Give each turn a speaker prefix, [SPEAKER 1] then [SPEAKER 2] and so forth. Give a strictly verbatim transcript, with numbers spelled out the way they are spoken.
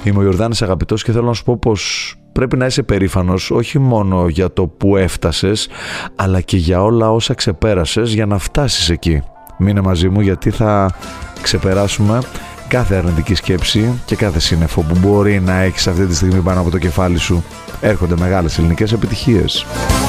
[SPEAKER 1] Είμαι ο Ιορδάνης Αγαπητός και θέλω να σου πω πως πρέπει να είσαι περήφανος όχι μόνο για το που έφτασες, αλλά και για όλα όσα ξεπέρασες για να φτάσεις εκεί. Μείνε μαζί μου γιατί θα ξεπεράσουμε κάθε αρνητική σκέψη και κάθε σύννεφο που μπορεί να έχεις αυτή τη στιγμή πάνω από το κεφάλι σου. Έρχονται μεγάλες ελληνικές επιτυχίες.